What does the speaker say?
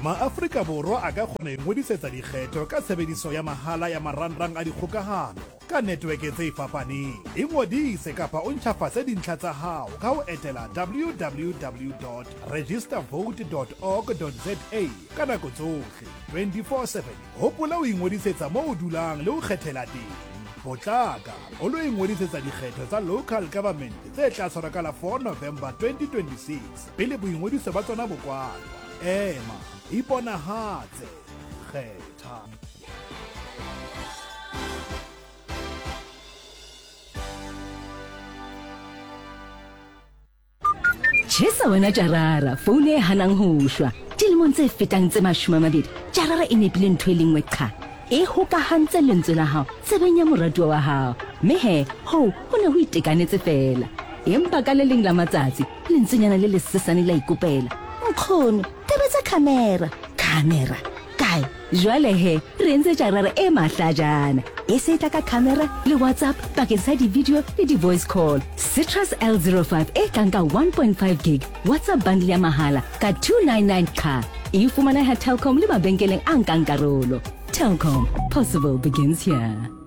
Ma-Afrika Borwa a ka kgona ho ingodisetsa dikgetho ka tshebediso ya mahala ya marangrang a dikgokahano ka network tse fapaneng. Ingodise kapa o ntjhafatse dintlha tsa hao ka ho etela www.registervote.org.za ka nako tsohle 24/7. Hopola ho ingodisetsa moo o dulang le ho kgethela teng. Potlaka o lo ingodisetsa dikgetho tsa local government tse tla tshwarwa ka la 4 November 2026 pele boingodiso ba tsona bo kwalwa. Ema iponahatse kgetha. Chesa wena Jarara, phone e hanang ho shwa. Dilemong tse fetang tse 20, Jarara e nepile ntho e lengwe qha. E hokahantse lentswe la hao, tsebeng ya moratuwa wa hao. Mme he, ho ne ho itekanetse fela. Empa ka le leng la matsatsi, lentsenyana le sesane la ikopela. Nkgono, tebetsa camera. Camera? Kae? Jwale he, re entse Jarara e mahlajana. E se tla ka camera le WhatsApp bakeng sa di-video le di-voice call. Citrus L05 e tlang ka 1.5 gig WhatsApp bundle ya mahala ka 299 ka. E fumana ha Telkom le mabenkeleng a nkang karolo. Telkom, possible begins here.